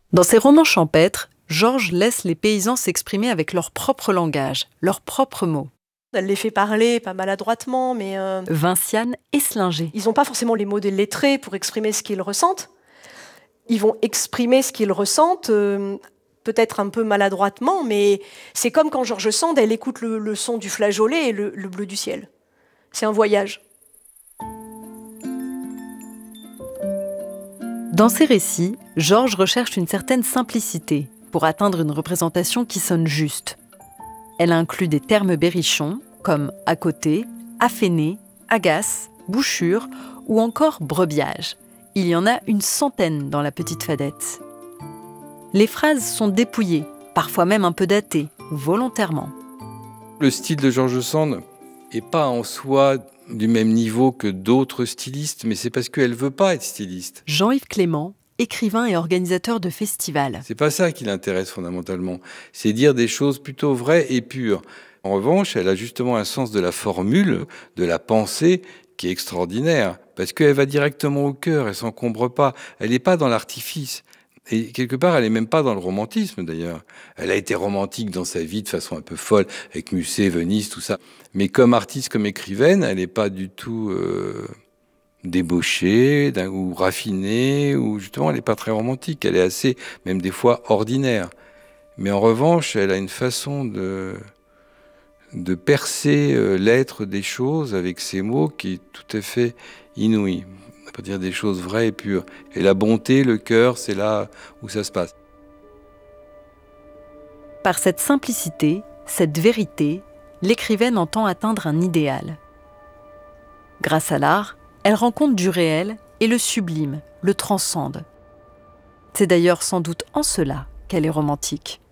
Dans ses romans champêtres, Georges laisse les paysans s'exprimer avec leur propre langage, leurs propres mots. Elle les fait parler, pas maladroitement, mais Vinciane Esslinger. ils n'ont pas forcément les mots des lettrés pour exprimer ce qu'ils ressentent. Ils vont exprimer ce qu'ils ressentent, peut-être un peu maladroitement, mais c'est comme quand George Sand, elle écoute le son du flageolet et le bleu du ciel. C'est un voyage. Dans ses récits, Georges recherche une certaine simplicité pour atteindre une représentation qui sonne juste. Elle inclut des termes berrichons comme à côté, affainer, agace, bouchure ou encore brebiage. Il y en a une centaine dans La Petite Fadette. Les phrases sont dépouillées, parfois même un peu datées, volontairement. Le style de George Sand n'est pas en soi du même niveau que d'autres stylistes, mais c'est parce qu'elle ne veut pas être styliste. Jean-Yves Clément, écrivain et organisateur de festivals. C'est pas ça qui l'intéresse fondamentalement, c'est dire des choses plutôt vraies et pures. En revanche, elle a justement un sens de la formule, de la pensée, qui est extraordinaire, parce qu'elle va directement au cœur, elle s'encombre pas, elle n'est pas dans l'artifice. Et quelque part, elle n'est même pas dans le romantisme, d'ailleurs. Elle a été romantique dans sa vie de façon un peu folle, avec Musset, Venise, tout ça. Mais comme artiste, comme écrivaine, elle n'est pas du tout débauchée ou raffinée, ou justement, elle n'est pas très romantique. Elle est assez, même des fois, ordinaire. Mais en revanche, elle a une façon de percer l'être des choses avec ses mots qui est tout à fait inouïe. On peut dire des choses vraies et pures. Et la bonté, le cœur, c'est là où ça se passe. Par cette simplicité, cette vérité, l'écrivaine entend atteindre un idéal. Grâce à l'art, elle rencontre du réel et le sublime, le transcende. C'est d'ailleurs sans doute en cela qu'elle est romantique.